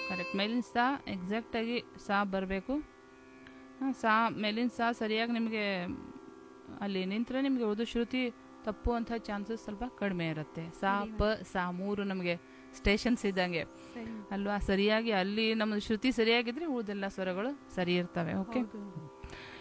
Correct. ಮೇಲಿನ ಸಾ ಎಕ್ಸಾಕ್ಟಾಗಿ ಸಾ ಬರಬೇಕು. ಸಾ ಮೇಲಿನ ಸಾ ಸರಿಯಾಗಿ ನಿಮಗೆ ಅಲ್ಲಿ ನಿಂತರೆ ನಿಮಗೆ ಉಳಿದು ಶ್ರುತಿ ತಪ್ಪುವಂಥ ಚಾನ್ಸಸ್ ಸ್ವಲ್ಪ ಕಡಿಮೆ ಇರುತ್ತೆ. ಸಾ ಪ ಸಾ ಮೂರು ನಮಗೆ ಸ್ಟೇಷನ್ಸ್ ಇದ್ದಂಗೆ ಅಲ್ವಾ. ಸರಿಯಾಗಿ ಅಲ್ಲಿ ನಮ್ಮ ಶ್ರುತಿ ಸರಿಯಾಗಿದ್ರೆ ಉಳಿದೆಲ್ಲ ಸ್ವರಗಳು ಸರಿ ಇರ್ತವೆ. ಓಕೆ.